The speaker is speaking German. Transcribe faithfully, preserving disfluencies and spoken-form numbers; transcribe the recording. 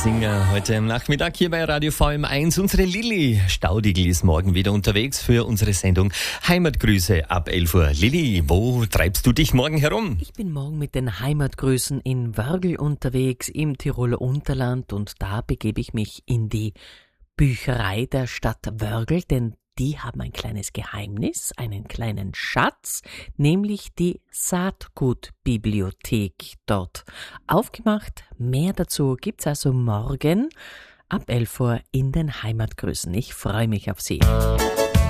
Singer heute am Nachmittag hier bei Radio V M eins. Unsere Lilly Staudigl ist morgen wieder unterwegs für unsere Sendung Heimatgrüße ab elf Uhr. Lilly, wo treibst du dich morgen herum? Ich bin morgen mit den Heimatgrüßen in Wörgl unterwegs im Tiroler Unterland und da begebe ich mich in die Bücherei der Stadt Wörgl, denn die haben ein kleines Geheimnis, einen kleinen Schatz, nämlich die Saatgutbibliothek dort aufgemacht. Mehr dazu gibt's also morgen ab elf Uhr in den Heimatgrüßen. Ich freue mich auf Sie.